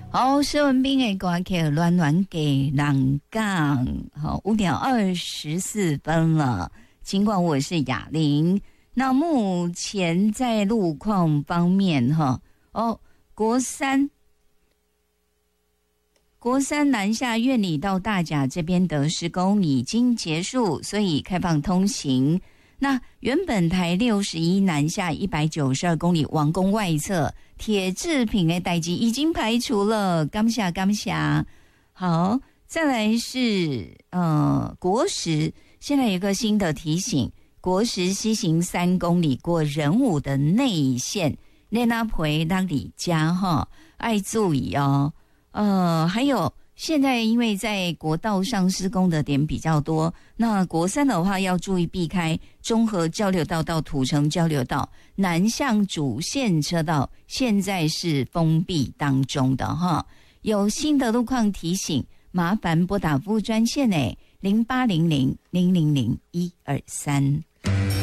好，施文彬的歌曲暖暖给人讲。好，5点24分了。尽管我是雅玲，那目前在路况方面国三南下苑里到大甲这边的施工已经结束，所以开放通行。那原本台61南下192公里王宫外侧铁制品的代志已经排除了，感谢。好，再来是国十，现在有一个新的提醒，国十西行3公里过仁武的内线，内拉培让里家爱注意哦。还有现在因为在国道上施工的点比较多，那国三的话要注意避开中和交流道到土城交流道南向主线车道，现在是封闭当中的哈。有新的路况提醒，麻烦拨打服务专线0800-000-123。